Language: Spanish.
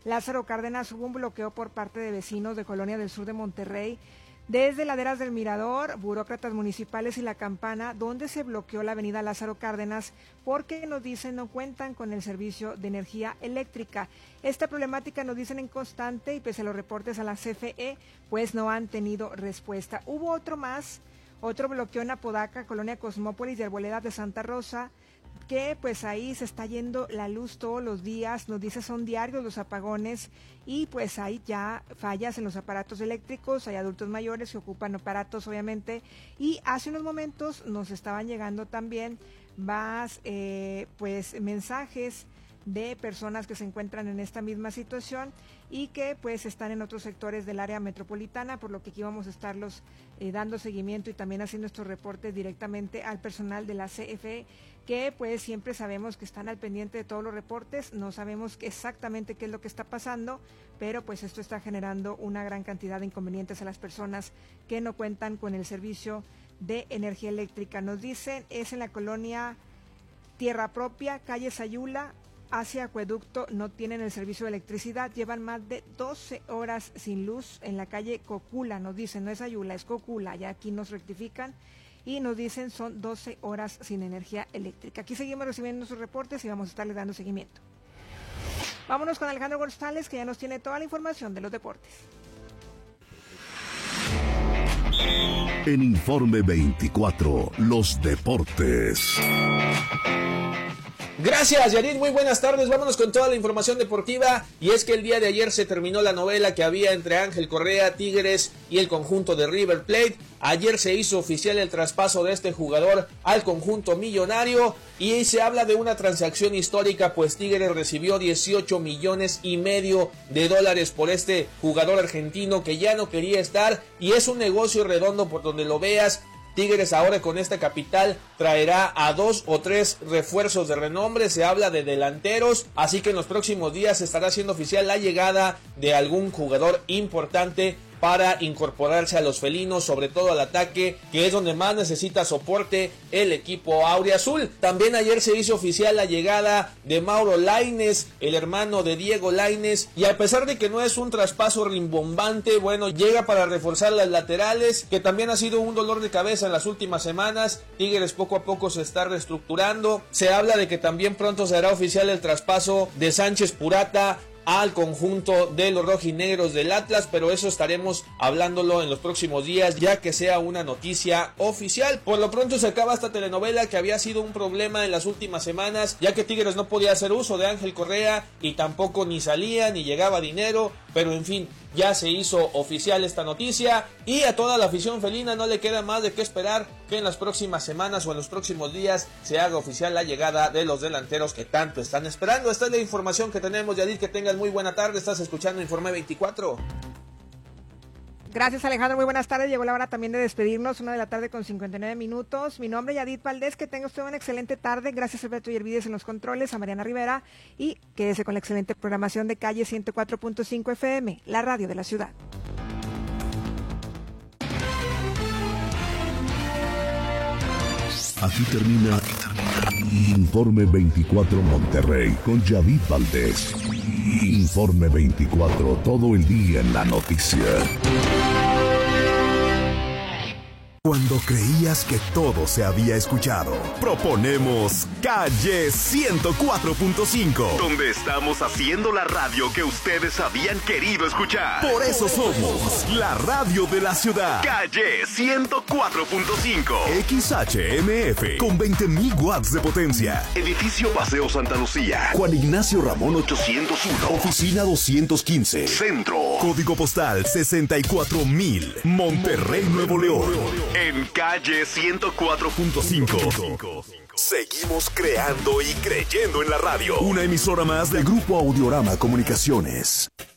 Lázaro Cárdenas hubo un bloqueo por parte de vecinos de Colonia del Sur de Monterrey, desde Laderas del Mirador, burócratas municipales y La Campana, donde se bloqueó la avenida Lázaro Cárdenas porque nos dicen no cuentan con el servicio de energía eléctrica. Esta problemática nos dicen en constante y pese a los reportes a la CFE, pues no han tenido respuesta. Hubo otro bloqueo en Apodaca, Colonia Cosmópolis y Arboledas de Santa Rosa, que pues ahí se está yendo la luz todos los días, nos dice son diarios los apagones y pues hay ya fallas en los aparatos eléctricos, hay adultos mayores que ocupan aparatos obviamente y hace unos momentos nos estaban llegando también más pues mensajes de personas que se encuentran en esta misma situación y que pues están en otros sectores del área metropolitana, por lo que aquí vamos a estarlos dando seguimiento y también haciendo estos reportes directamente al personal de la CFE, que pues siempre sabemos que están al pendiente de todos los reportes, no sabemos exactamente qué es lo que está pasando, pero pues esto está generando una gran cantidad de inconvenientes a las personas que no cuentan con el servicio de energía eléctrica. Nos dicen, es en la colonia Tierra Propia, calle Sayula, hacia Acueducto, no tienen el servicio de electricidad, llevan más de 12 horas sin luz en la calle Cocula, nos dicen, no es Ayula, es Cocula, ya aquí nos rectifican y nos dicen son 12 horas sin energía eléctrica. Aquí seguimos recibiendo sus reportes y vamos a estarles dando seguimiento. Vámonos con Alejandro González, que ya nos tiene toda la información de los deportes. En Informe 24, los deportes. Gracias, Yarit, muy buenas tardes, vámonos con toda la información deportiva, y es que el día de ayer se terminó la novela que había entre Ángel Correa, Tigres y el conjunto de River Plate. Ayer se hizo oficial el traspaso de este jugador al conjunto millonario y se habla de una transacción histórica, pues Tigres recibió 18 millones y medio de dólares por este jugador argentino que ya no quería estar, y es un negocio redondo por donde lo veas. Tigres ahora con esta capital traerá a 2 o 3 refuerzos de renombre, se habla de delanteros, así que en los próximos días estará siendo oficial la llegada de algún jugador importante para incorporarse a los felinos, sobre todo al ataque, que es donde más necesita soporte el equipo auriazul. También ayer se hizo oficial la llegada de Mauro Lainez, el hermano de Diego Lainez, y a pesar de que no es un traspaso rimbombante, bueno, llega para reforzar las laterales, que también ha sido un dolor de cabeza en las últimas semanas. Tigres poco a poco se está reestructurando. Se habla de que también pronto se hará oficial el traspaso de Sánchez Purata al conjunto de los rojinegros del Atlas, pero eso estaremos hablándolo en los próximos días, ya que sea una noticia oficial. Por lo pronto se acaba esta telenovela que había sido un problema en las últimas semanas, ya que Tigres no podía hacer uso de Ángel Correa y tampoco ni salía ni llegaba dinero, pero en fin, ya se hizo oficial esta noticia y a toda la afición felina no le queda más de qué esperar que en las próximas semanas o en los próximos días se haga oficial la llegada de los delanteros que tanto están esperando. Esta es la información que tenemos, Yadir, que tengas muy buena tarde, estás escuchando Informe 24. Gracias, Alejandro, muy buenas tardes. Llegó la hora también de despedirnos, 1:59 p.m. Mi nombre es Yadid Valdés, que tenga usted una excelente tarde. Gracias a Alberto Yervides en los controles, a Mariana Rivera, y quédese con la excelente programación de Calle 104.5 FM, la radio de la ciudad. Aquí termina Informe 24 Monterrey con Yadid Valdés. Informe 24, todo el día en la noticia. Cuando creías que todo se había escuchado, proponemos Calle 104.5, donde estamos haciendo la radio que ustedes habían querido escuchar. Por eso somos la radio de la ciudad. Calle 104.5, XHMF, con 20,000 watts de potencia. Edificio Paseo Santa Lucía, Juan Ignacio Ramón 801, Oficina 215, Centro, Código Postal 64,000, Monterrey, Nuevo León. En Calle 104.5. Seguimos creando y creyendo en la radio. Una emisora más del Grupo Audiorama Comunicaciones.